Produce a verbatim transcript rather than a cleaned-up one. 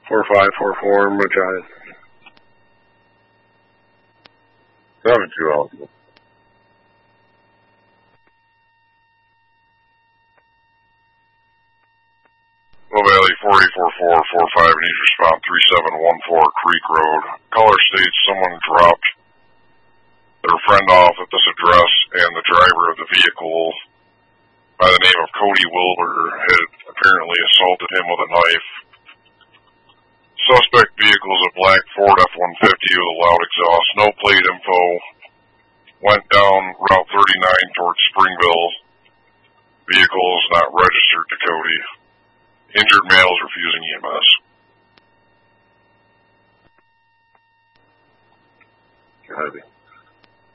four five four four, Machai. seven two eligible. Low Valley four eight four four four five, needs response three seven one four Creek Road. Caller states someone dropped their friend off at this address, and the driver of the vehicle, by the name of Cody Wilbur, had apparently assaulted him with a knife. Suspect vehicle is a black Ford F one fifty with a loud exhaust. No plate info. Went down Route thirty-nine towards Springville. Vehicle is not registered to Cody. Injured male is refusing E M S. Copy.